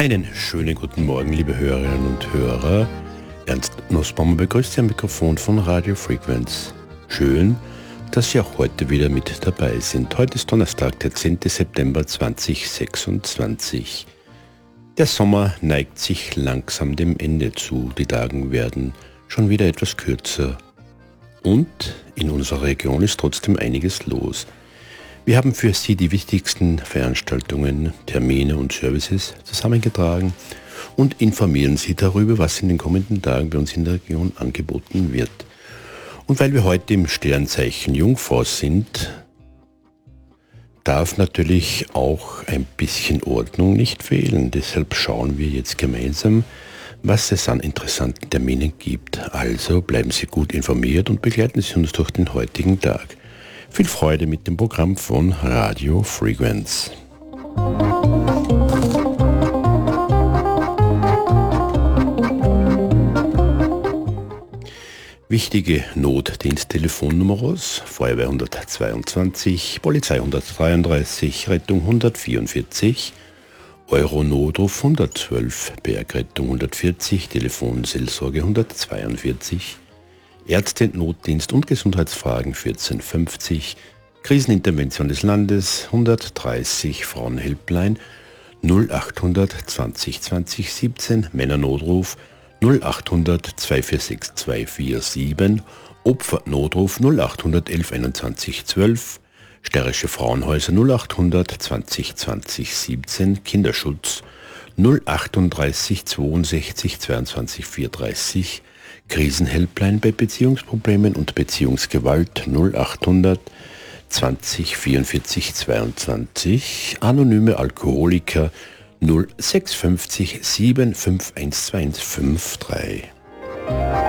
Einen schönen guten Morgen, liebe Hörerinnen und Hörer. Ernst Nussbaumer begrüßt Sie am Mikrofon von Radio Frequenz. Schön, dass Sie auch heute wieder mit dabei sind. Heute ist Donnerstag, der 10. September 2026. Der Sommer neigt sich langsam dem Ende zu. Die Tage werden schon wieder etwas kürzer. Und in unserer Region ist trotzdem einiges los. Wir haben für Sie die wichtigsten Veranstaltungen, Termine und Services zusammengetragen und informieren Sie darüber, was in den kommenden Tagen bei uns in der Region angeboten wird. Und weil wir heute im Sternzeichen Jungfrau sind, darf natürlich auch ein bisschen Ordnung nicht fehlen. Deshalb schauen wir jetzt gemeinsam, was es an interessanten Terminen gibt. Also bleiben Sie gut informiert und begleiten Sie uns durch den heutigen Tag. Viel Freude mit dem Programm von Radio Frequenz. Wichtige Notdiensttelefonnummeros: Feuerwehr 122, Polizei 133, Rettung 144, Euro-Notruf 112, Bergrettung 140, Telefonseelsorge 142, Ärzte-Notdienst und Gesundheitsfragen 1450, Krisenintervention des Landes 130, Frauenhelpline 0800 20 20 17, Männernotruf 0800 246 247, Opfernotruf 0800 11 21 12, Steirische Frauenhäuser 0800 20 20 17, Kinderschutz 038 62 22 430, Krisenhelpline bei Beziehungsproblemen und Beziehungsgewalt 0800 20 44 22, anonyme Alkoholiker 0650 751253.